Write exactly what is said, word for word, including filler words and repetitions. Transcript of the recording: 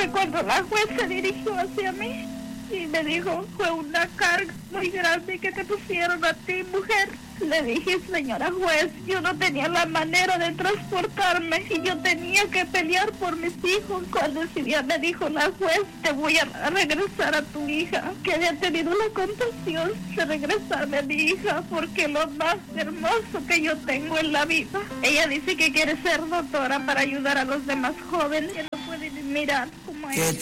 fue cuando la juez se dirigió hacia mí y me dijo, fue una carga muy grande que te pusieron a ti, mujer. Le dije, señora juez, yo no tenía la manera de transportarme y yo tenía que pelear por mis hijos. Cuando ese día me dijo la juez, te voy a regresar a tu hija, que había tenido la compasión de regresarme a mi hija, porque lo más hermoso que yo tengo en la vida. Ella dice que quiere ser doctora para ayudar a los demás jóvenes que no pueden mirar como ella.